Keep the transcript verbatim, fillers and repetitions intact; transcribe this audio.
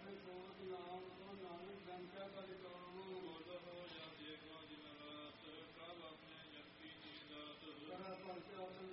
ਨਾਮ ਤੋਂ ਨਾਨਕ ਸੰਖਿਆ ਪਰਿਕਾਮ ਬੋਧ ਹੋ ਜਾਂਦੇ ਕੋ ਦਿਨ ਰਾਤ ਪ੍ਰਭ ਆਪਣੇ ਜਪੀ ਦੀ ਦਾਤ ਕਰਾ ਪਰਚਾ